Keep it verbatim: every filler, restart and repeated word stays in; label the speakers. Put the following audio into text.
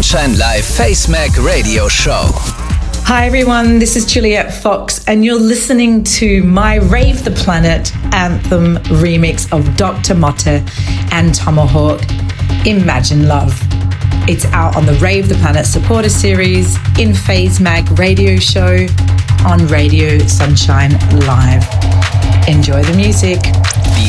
Speaker 1: Sunshine Live FaceMac Radio Show.
Speaker 2: Hi everyone, this is Juliet Fox and you're listening to my Rave the Planet anthem remix of Doctor Motte and Tomahawk, Imagine Love. It's out on the Rave the Planet supporter series in FaceMac Radio Show on Radio Sunshine Live. Enjoy the music.